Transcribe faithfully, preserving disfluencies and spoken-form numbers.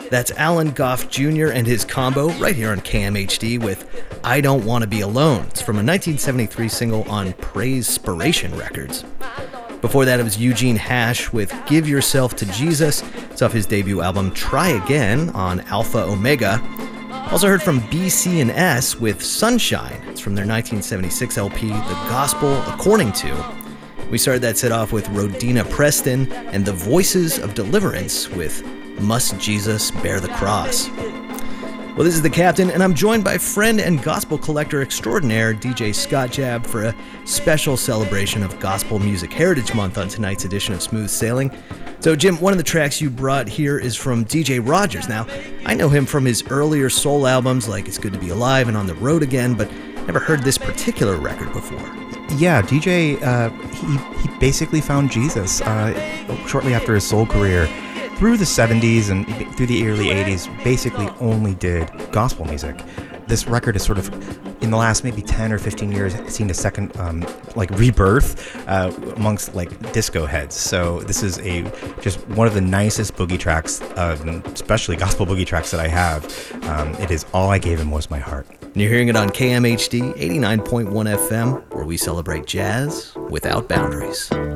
That's Alan Goff Junior and his combo right here on K M H D with I Don't Want to Be Alone. It's from a nineteen seventy-three single on Praise-Spiration Records. Before that, it was Eugene Hash with Give Yourself to Jesus. It's off his debut album Try Again on Alpha Omega. Also heard from B C and S with Sunshine. It's from their nineteen seventy-six L P, The Gospel According to. We started that set off with Rodina Preston and the Voices of Deliverance with Must Jesus Bear the Cross. Well, this is The Captain, and I'm joined by friend and gospel collector extraordinaire D J Scott Jab for a special celebration of Gospel Music Heritage Month on tonight's edition of Smooth Sailing. So, Jim, one of the tracks you brought here is from D J Rogers. Now, I know him from his earlier soul albums like It's Good to Be Alive and On the Road Again, but never heard this particular record before. Yeah, D J, uh, he, he basically found Jesus uh, shortly after his soul career. Through the seventies and through the early eighties, basically only did gospel music. This record is sort of, in the last maybe ten or fifteen years, seen a second, um, like, rebirth uh, amongst, like, disco heads. So this is a just one of the nicest boogie tracks, uh, especially gospel boogie tracks that I have. Um, it is All I Gave Him Was My Heart. And you're hearing it on K M H D eighty-nine point one F M, where we celebrate jazz without boundaries.